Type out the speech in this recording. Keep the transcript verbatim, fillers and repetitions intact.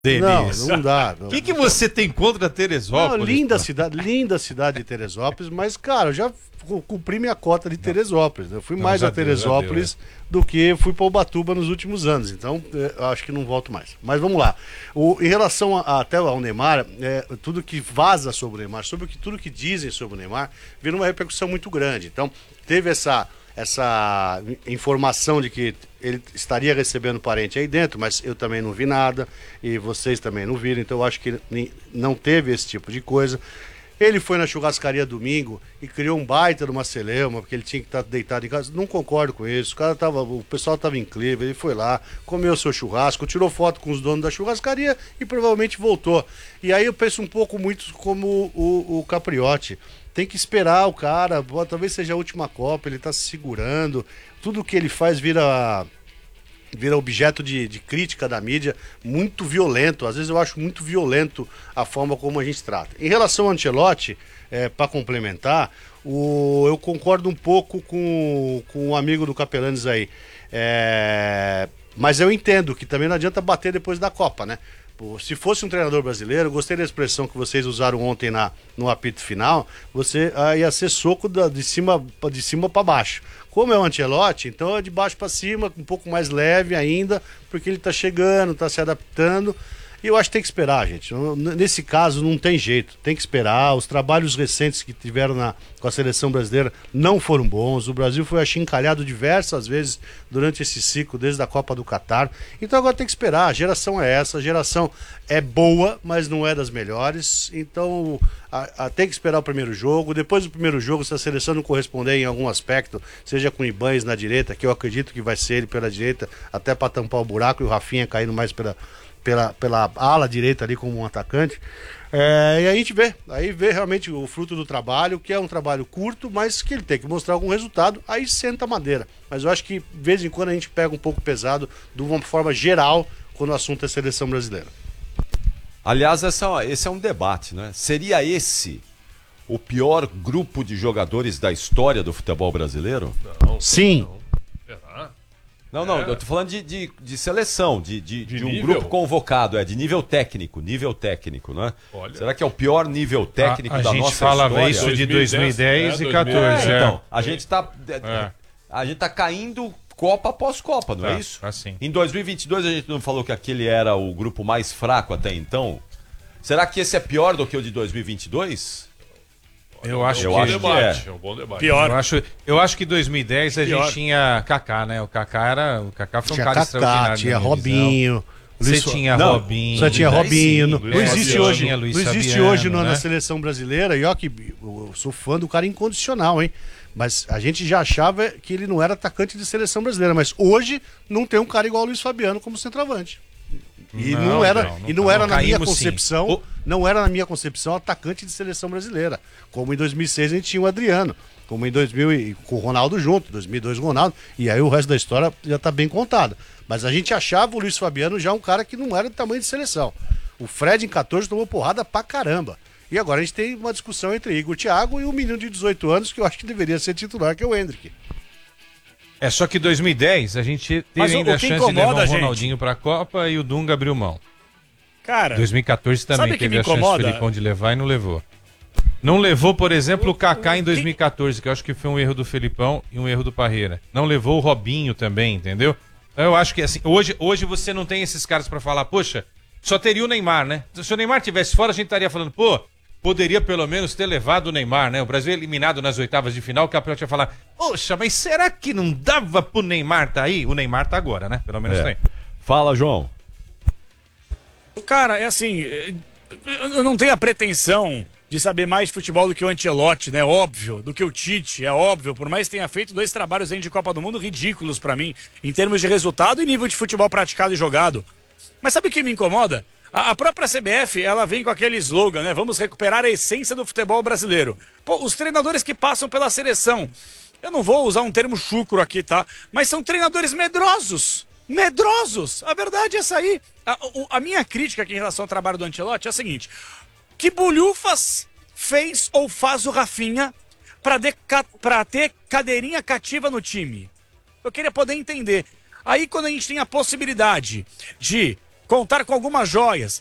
Denis. Não, não dá. O que, que você tem contra Teresópolis? Não, linda pô? cidade, linda cidade de Teresópolis, mas, cara, eu já cumpri minha cota de Teresópolis. Né? Eu fui Não, mais já a deu, Teresópolis já deu, do que fui para Ubatuba nos últimos anos. Então, eu acho que não volto mais. Mas vamos lá. O, em relação a, até ao Neymar, é, tudo que vaza sobre o Neymar, sobre o que, tudo que dizem sobre o Neymar, vira uma repercussão muito grande. Então, teve essa, essa informação de que ele estaria recebendo parente aí dentro, mas eu também não vi nada e vocês também não viram, então eu acho que não teve esse tipo de coisa. Ele foi na churrascaria domingo e criou um baita de uma celeuma, porque ele tinha que estar deitado em casa. Não concordo com isso. O cara tava, o pessoal estava em Cleveland, ele foi lá, comeu seu churrasco, tirou foto com os donos da churrascaria e provavelmente voltou. E aí eu penso um pouco muito como o, o Capriotti. Tem que esperar o cara, talvez seja a última Copa, ele está se segurando. Tudo que ele faz vira... vira objeto de, de crítica da mídia, muito violento. Às vezes eu acho muito violento a forma como a gente trata. Em relação ao Ancelotti, é, para complementar, o, eu concordo um pouco com, com o amigo do Capelanes aí. É, mas eu entendo que também não adianta bater depois da Copa, né? Se fosse um treinador brasileiro, eu gostei da expressão que vocês usaram ontem na, no apito final, você ah, ia ser soco da, de cima, de cima para baixo. Como é o Ancelotti, então é de baixo para cima, um pouco mais leve ainda, porque ele está chegando, está se adaptando. E eu acho que tem que esperar, gente. Nesse caso não tem jeito, tem que esperar. Os trabalhos recentes que tiveram na, com a seleção brasileira não foram bons. O Brasil foi achincalhado diversas vezes durante esse ciclo, desde a Copa do Catar. Então agora tem que esperar. A geração é essa, a geração é boa, mas não é das melhores. Então a, a, tem que esperar o primeiro jogo. Depois do primeiro jogo, se a seleção não corresponder em algum aspecto, seja com o Ibanez na direita, que eu acredito que vai ser ele pela direita, até para tampar o buraco, e o Rafinha caindo mais pela... Pela, pela ala direita ali como um atacante, é, e aí a gente vê, aí vê realmente o fruto do trabalho, que é um trabalho curto, mas que ele tem que mostrar algum resultado, aí senta a madeira. Mas eu acho que de vez em quando a gente pega um pouco pesado de uma forma geral quando o assunto é seleção brasileira. Aliás, essa, esse é um debate, né? Seria esse o pior grupo de jogadores da história do futebol brasileiro? Não, sim. Não. Não, não, é. eu tô falando de, de, de seleção, de, de, de, de um nível? grupo convocado, é de nível técnico, nível técnico, né? Olha. Será que é o pior nível técnico a, a da nossa história? A gente falava isso de dois mil e dez e dois mil e quatorze. É, é. então, a gente tá, é. a gente tá caindo Copa após Copa, não é, é isso? Assim. Em dois mil e vinte e dois a gente não falou que aquele era o grupo mais fraco até então? Será que esse é pior do que o de dois mil e vinte e dois? Eu acho eu que, acho debate, que é. é um bom debate. Pior. Eu acho, eu acho que em dois mil e dez a Pior. gente tinha Kaká, né? O Kaká era, o Kaká foi um Tinha cara Kaká, extraordinário. tinha Robinho. Você Luiz... tinha não, Robinho. Você tinha Robinho. Sim, não, Luiz não existe Fabiano, hoje, Luiz não existe Fabiano, hoje no, né? na seleção brasileira. E ó que eu sou fã do cara incondicional, hein? Mas a gente já achava que ele não era atacante de seleção brasileira. Mas hoje não tem um cara igual o Luiz Fabiano como centroavante. E não, não era, não, não, e não não, era não, na minha caímos, concepção, sim. não era na minha concepção atacante de seleção brasileira. Como em dois mil e seis a gente tinha o Adriano, como em dois mil e, com o Ronaldo junto, dois mil e dois o Ronaldo, e aí o resto da história já está bem contada. Mas a gente achava o Luiz Fabiano já um cara que não era de tamanho de seleção. O Fred em quatorze tomou porrada pra caramba. E agora a gente tem uma discussão entre Igor Thiago e um menino de dezoito anos que eu acho que deveria ser titular, que é o Hendrick. É só que em dois mil e dez a gente teve Mas o- ainda o a que chance de levar incomoda, o gente? Ronaldinho pra Copa e o Dunga abriu mão. Cara, dois mil e quatorze também sabe que teve me a chance do incomoda? Felipão de levar e não levou. Não levou, por exemplo, o Kaká em dois mil e quatorze, que eu acho que foi um erro do Felipão e um erro do Parreira. Não levou o Robinho também, entendeu? Eu acho que assim, hoje, hoje você não tem esses caras pra falar, poxa, só teria o Neymar, né? Se o Neymar tivesse fora, a gente estaria falando, pô, poderia pelo menos ter levado o Neymar, né? O Brasil é eliminado nas oitavas de final, o Capriotti ia falar, poxa, mas será que não dava pro Neymar tá aí? O Neymar tá agora, né? Pelo menos É. tem. Fala, João. cara, é assim, eh, eu não tenho a pretensão de saber mais de futebol do que o Ancelotti, né? Óbvio, do que o Tite, é óbvio. Por mais que tenha feito dois trabalhos dentro de Copa do Mundo ridículos pra mim, em termos de resultado e nível de futebol praticado e jogado. Mas sabe o que me incomoda? A, a própria C B F, ela vem com aquele slogan, né? Vamos recuperar a essência do futebol brasileiro. Pô, os treinadores que passam pela seleção, eu não vou usar um termo chucro aqui, tá? Mas são treinadores medrosos. Medrosos! A verdade é essa aí. A, o- a minha crítica aqui em relação ao trabalho do Ancelotti é a seguinte: que bolhufas fez ou faz o Rafinha pra, deca- pra ter cadeirinha cativa no time? Eu queria poder entender. Aí quando a gente tem a possibilidade de contar com algumas joias.